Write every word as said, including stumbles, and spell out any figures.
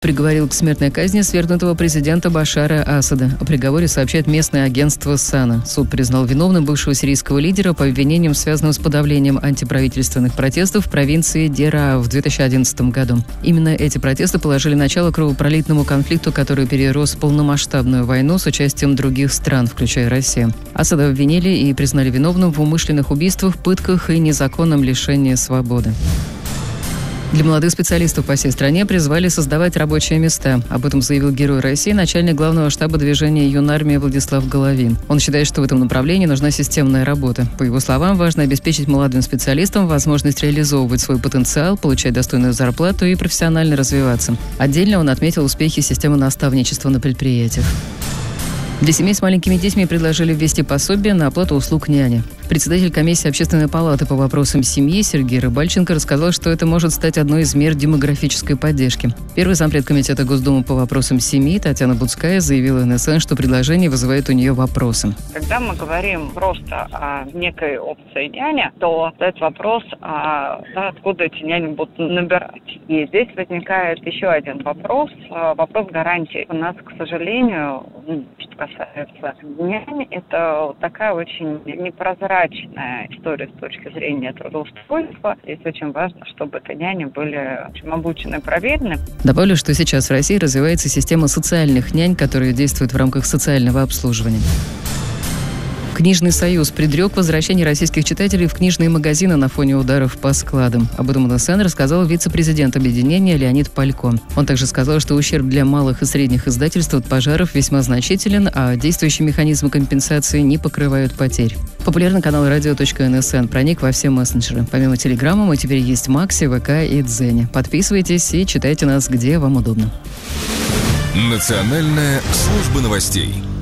приговорил к смертной казни свергнутого президента Башара Асада. О приговоре сообщает местное агентство САНА. Суд признал виновным бывшего сирийского лидера по обвинениям, связанным с подавлением антиправительственных протестов в провинции Дераа в две тысячи одиннадцатом году. Именно эти протесты положили начало кровопролитному конфликту, который перерос в полномасштабную войну с участием других стран, включая Россию. Асада обвинили и признали виновным в умышленных убийствах, пытках и незаконном лишении свободы. Для молодых специалистов по всей стране призвали создавать рабочие места. Об этом заявил Герой России, начальник главного штаба движения «Юнармия» Владислав Головин. Он считает, что в этом направлении нужна системная работа. По его словам, важно обеспечить молодым специалистам возможность реализовывать свой потенциал, получать достойную зарплату и профессионально развиваться. Отдельно он отметил успехи системы наставничества на предприятиях. Для семей с маленькими детьми предложили ввести пособие на оплату услуг няни. Председатель комиссии Общественной палаты по вопросам семьи Сергей Рыбальченко рассказал, что это может стать одной из мер демографической поддержки. Первый зампред комитета Госдумы по вопросам семьи Татьяна Буцкая заявила эн эс эн, что предложение вызывает у нее вопросы. Когда мы говорим просто о некой опции няня, то задает вопрос, а, да, откуда эти няни будут набирать. И здесь возникает еще один вопрос, вопрос гарантии. У нас, к сожалению, что касается нянь, это такая очень непрозрачная история с точки зрения трудоустройства. Здесь очень важно, чтобы эти няни были очень обучены и проверены. Добавлю, что сейчас в России развивается система социальных нянь, которые действуют в рамках социального обслуживания. Книжный союз предрек возвращение российских читателей в книжные магазины на фоне ударов по складам. Об этом эн эс эн рассказал вице-президент объединения Леонид Палько. Он также сказал, что ущерб для малых и средних издательств от пожаров весьма значителен, а действующие механизмы компенсации не покрывают потерь. Популярный канал радио точка эн эс эн проник во все мессенджеры. Помимо Телеграма мы теперь есть Макси, ВК и Дзене. Подписывайтесь и читайте нас, где вам удобно. Национальная служба новостей.